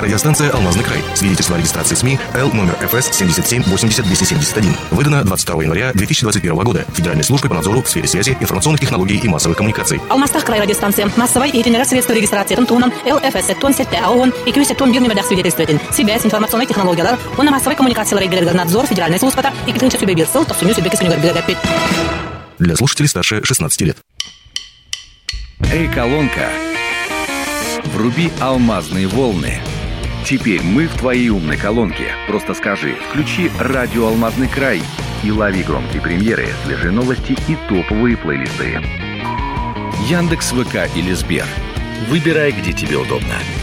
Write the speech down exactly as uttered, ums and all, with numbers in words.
Радиостанция «Алмазный край». Свидетельство о регистрации СМИ Л номер эф эс семьдесят семь восемьдесят двести семьдесят один. Выдано двадцать второго января две тысячи двадцать первого года Федеральной службой по надзору в сфере связи, информационных технологий и массовых коммуникаций. Алмастах край радиостанция. Массовой и генерация средств регистрации Тунтуном Л эф эс сеттон сетте АОН и кюсе тон бир нөмердәк свидетельствователь. Связь, информационные технологиялар, оны массовой коммуникациялар игілерге надзор Федеральной службата и китинче сүбе бир сыл, тофсуню сүбе кисүнүгөр билегәппет. Для слушателей старше шестнадцати лет. Эй, колонка, вруби алмазные волны. Теперь мы в твоей умной колонке. Просто скажи, включи радио «Алмазный край» и лови громкие премьеры, свежие новости и топовые плейлисты. Яндекс, ВК или Сбер. Выбирай, где тебе удобно.